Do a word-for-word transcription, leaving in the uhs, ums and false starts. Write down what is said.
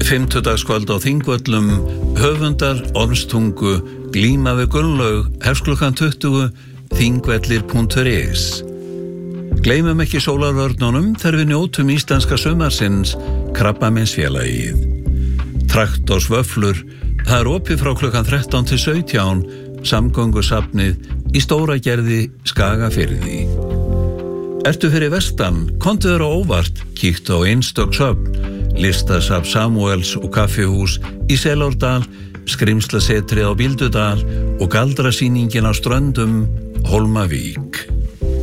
Fimmtudagskvöld á Þingvöllum, höfundar Ormstungu glíma við Gunnlaug, hefst klukkan tuttugu, þingvellir punktur is. Gleymum ekki sólarvörnunum þegar við njótum íslenska sumarsins, Krabbameinsfélagið. Traktorsvöflur, það er opið frá klukkan þrettán til sautján, samgöngusafnið í Stóragerði, Skagafirði. Ertu fyrir vestan, komdu þér á óvart, kíktu á einstök söfn, listasafn Samúels og kaffihús í Selárdal, skrimslasetrið á Bíldudal og galdrasýningin á Ströndum, Hólmavík.